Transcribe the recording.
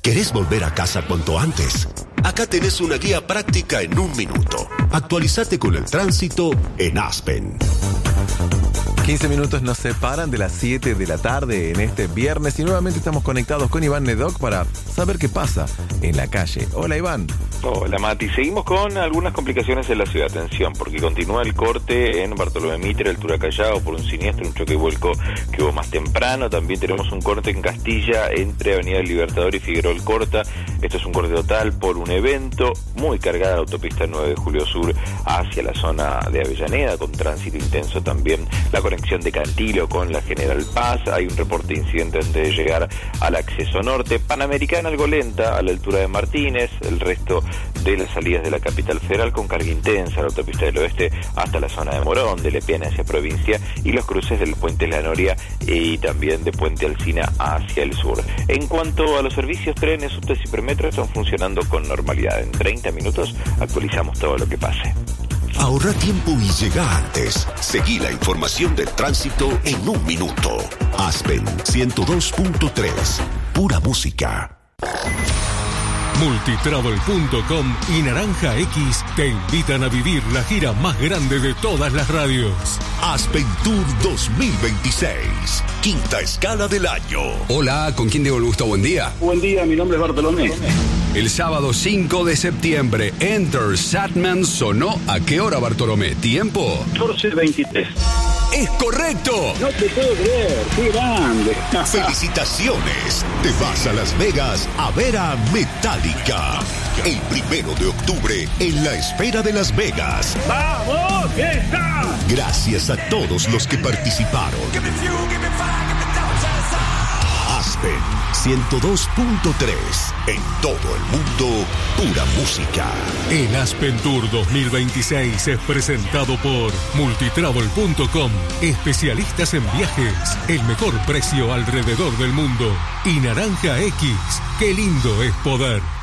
¿Querés volver a casa cuanto antes? Acá tenés una guía práctica en 1 minuto. Actualizate con el tránsito en Aspen. 15 minutos nos separan de las 7 de la tarde en este viernes y nuevamente estamos conectados con Iván Nedoc para saber qué pasa en la calle. Hola, Iván. Hola, Mati. Seguimos con algunas complicaciones en la ciudad. Atención, porque continúa el corte en Bartolomé Mitre, altura Callao, por un siniestro, un choque y vuelco que hubo más temprano. También tenemos un corte en Castilla entre Avenida del Libertador y Figueroa Alcorta. Esto es un corte total por un evento. Muy cargada la autopista 9 de Julio Sur hacia la zona de Avellaneda, con tránsito intenso también. La conexión de Cantilo con la General Paz. Hay un reporte de incidente antes de llegar al acceso norte. Panamericana algo lenta a la altura de Martínez. El resto de las salidas de la capital federal con carga intensa, la autopista del oeste hasta la zona de Morón, de Lepiana hacia provincia, y los cruces del Puente La Noria y también de Puente Alsina hacia el sur. En cuanto a los servicios, trenes, subtes y premetro están funcionando con normalidad. En 30 minutos actualizamos todo lo que pase. Ahorra tiempo y llega antes. Seguí la información del tránsito en 1 minuto. Aspen 102.3. Pura música. Multitravel.com y Naranja X te invitan a vivir la gira más grande de todas las radios. Aspen Tour 2026. Quinta escala del año. Hola, ¿con quién tengo el gusto? Buen día. Buen día, mi nombre es Bartolomé. El sábado 5 de septiembre, Enter Satman sonó. ¿A qué hora, Bartolomé? ¿Tiempo? 14:23. ¡Es correcto! No te puedo creer, qué grande. ¡Felicitaciones! Te vas a Las Vegas a ver a Metallica. El 1 de octubre en la Esfera de Las Vegas. ¡Vamos, esa! Gracias a todos los que participaron. Aspen 102.3. En todo el mundo, pura música. El Aspen Tour 2026 es presentado por Multitravel.com. Especialistas en viajes. El mejor precio alrededor del mundo. Y Naranja X. Qué lindo es poder.